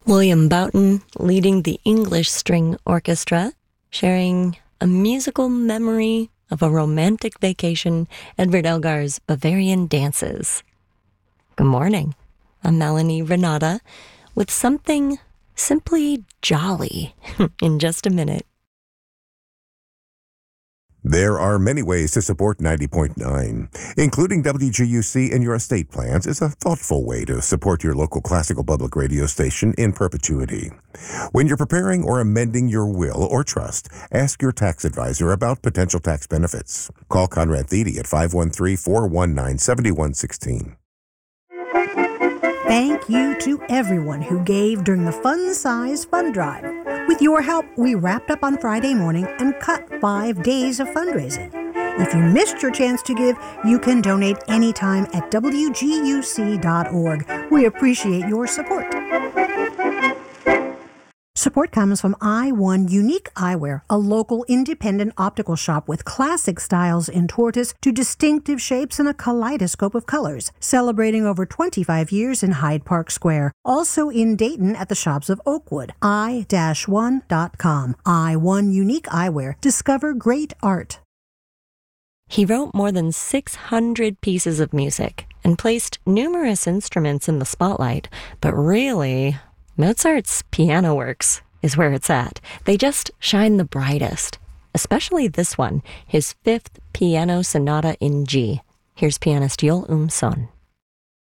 William Boughton leading the English String Orchestra, sharing a musical memory of a romantic vacation, Edward Elgar's Bavarian Dances. Good morning. I'm Melanie Renata with something simply jolly in just a minute. There are many ways to support 90.9. Including WGUC in your estate plans is a thoughtful way to support your local classical public radio station in perpetuity. When you're preparing or amending your will or trust, ask your tax advisor about potential tax benefits. Call Conrad Thede at 513-419-7116. Thank you to everyone who gave during the Fun Size Fund Drive. With your help, we wrapped up on Friday morning and cut 5 days of fundraising. If you missed your chance to give, you can donate anytime at WGUC.org. We appreciate your support. Support comes from I1 Unique Eyewear, a local independent optical shop with classic styles in tortoise to distinctive shapes and a kaleidoscope of colors, celebrating over 25 years in Hyde Park Square. Also in Dayton at the shops of Oakwood. I-1.com. I1 Unique Eyewear. Discover great art. He wrote more than 600 pieces of music and placed numerous instruments in the spotlight, but really, Mozart's piano works is where it's at. They just shine the brightest, especially this one, his 5th Piano Sonata in G. Here's pianist Joel Umson.